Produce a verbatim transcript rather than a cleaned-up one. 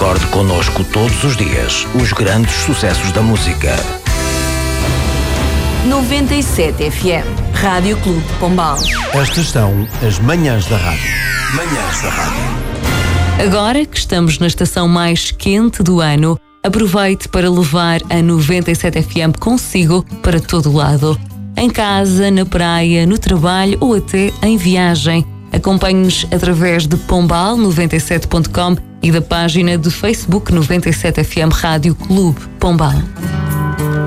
recorde connosco todos os dias os grandes sucessos da música. noventa e sete F M, Rádio Clube de Pombal. Estas são as manhãs da rádio. Manhãs da rádio. Agora que estamos na estação mais quente do ano, aproveite para levar a noventa e sete F M consigo para todo o lado. Em casa, na praia, no trabalho ou até em viagem. Acompanhe-nos através de pombal noventa e sete ponto com e da página de Facebook noventa e sete F M Rádio Clube Pombal.